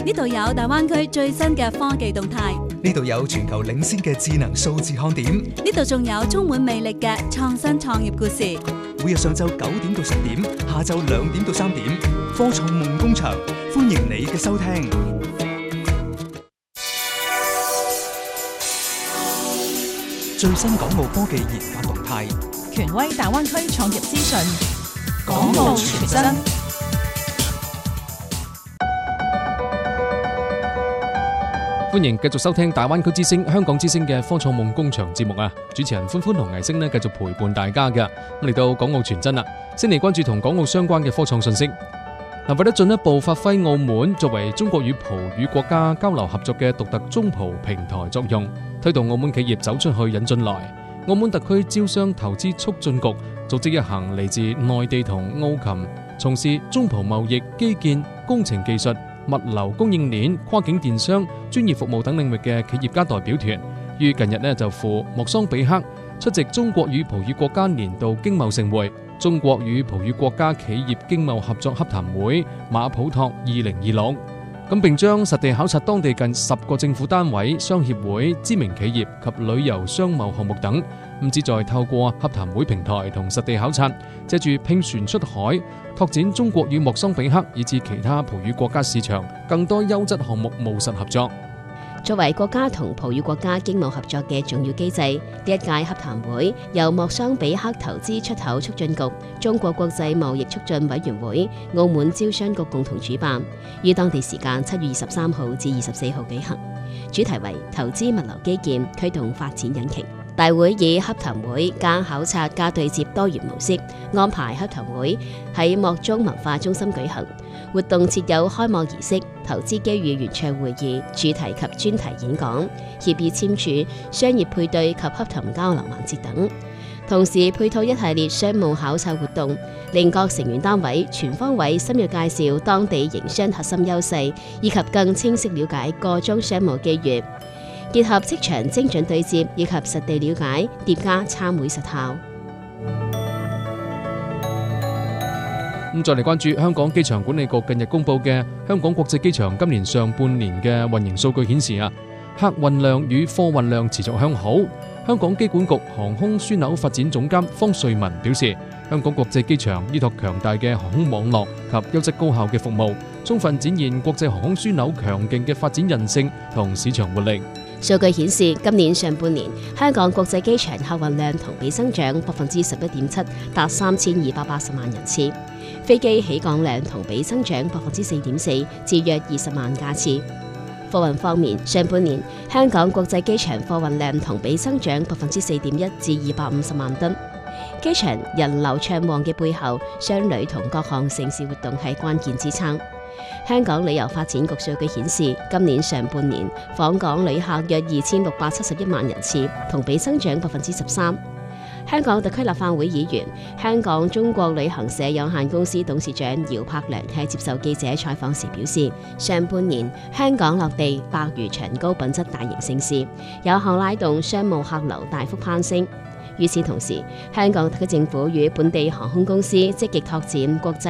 呢度有大灣區最新嘅科技動態， 呢度有全球領先嘅智能數字看點， 呢度仲有充滿魅力嘅創新創業故事。 每日上晝9點到10點，下晝2點到3點，科創夢工場，歡迎你嘅收聽。最新港澳科技研發動態， 權威大灣區創業資訊，港澳全真。 歡迎繼續收聽大灣區之聲、香港之聲嘅科創夢工場節目啊！主持人歡歡同藝星呢繼續陪伴大家嘅。嚟到港澳全真啦，先嚟關注同港澳相關嘅科創信息。為咗進一步發揮澳門作為中國與葡語國家交流合作嘅獨特中葡平台作用，推動澳門企業走出去引進來，澳門特區招商投資促進局組織一行嚟自內地同澳琴從事中葡貿易、基建、工程技術、物流供應鏈、跨境電商、專業服務等領域嘅企業家代表團，於近日就赴莫桑比克出席中國與葡語國家年度經貿盛會、中國與葡語國家企業經貿合作洽談會馬普托2026，並將實地考察當地近10個政府單位、商協會、知名企業及旅遊商貿項目等，旨在透過洽談會平台同實地考察，借住拼船出海，拓展中國與莫桑比克以至其他葡語國家市場更多優質項目務實合作。 作為國家同葡語國家經貿合作嘅重要機制，呢一屆洽談會由莫桑比克投資出口促進局、中國國際貿易促進委員會、澳門招商局共同主辦，於當地時間7月23號至24號舉行。主題為投資物流基建，驅動發展引擎。大會以洽談會加考察加對接多元模式安排洽談會喺莫中文化中心舉行，活動設有開幕儀式、投資機遇圓桌會議、主題及專題演講、協議簽署、商業配對及洽談交流環節等，同時配套一系列商務考察活動，令各成員單位全方位深入介紹當地營商核心優勢，以及更清晰了解個中商務機遇，結合職場精準對接以及實地了解，疊加參會實效。 再嚟關注香港機場管理局近日公布嘅香港國際機場今年上半年嘅運營數據顯示客運量與貨運量持續向好。香港機管局航空樞紐發展總監方瑞文表示，香港國際機場依託強大嘅航空網絡及優質高效嘅服務，充分展現國際航空樞紐強勁嘅發展韌性同市場活力。 數據顯示，今年上半年香港國際機場客運量同比增長11.7%，達3280萬人次；飛機起降量同比增長4.4%，至約20萬架次。貨運方面，上半年香港國際機場貨運量同比增長4.1%，至250萬噸。機場人流暢旺嘅背後，商旅同各項盛事活動係關鍵支撐。香港旅遊發展局數據顯示，今年上半年訪港旅客約2671萬人次，同比增長13%。香港特區立法會議員、香港中國旅行社有限公司董事長姚柏良喺接受記者採訪時表示，上半年香港落地百餘場高品質大型盛事，有效拉動商務客流大幅攀升。與此同時，香港特區政府與本地航空公司積極拓展國際